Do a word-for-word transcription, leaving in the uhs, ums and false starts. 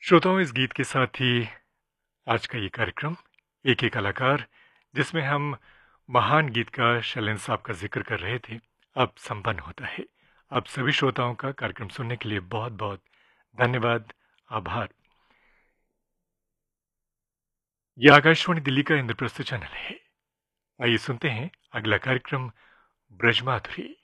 श्रोताओं, इस गीत के साथ ही आज का ये कार्यक्रम एक ही कलाकार, जिसमें हम महान गीतकार शैलेंद्र साहब का जिक्र कर रहे थे, अब संपन्न होता है। आप सभी श्रोताओं का कार्यक्रम सुनने के लिए बहुत बहुत धन्यवाद, आभार। ये आकाशवाणी दिल्ली का इंद्रप्रस्थ चैनल है। आइए सुनते हैं अगला कार्यक्रम ब्रजमाधुरी।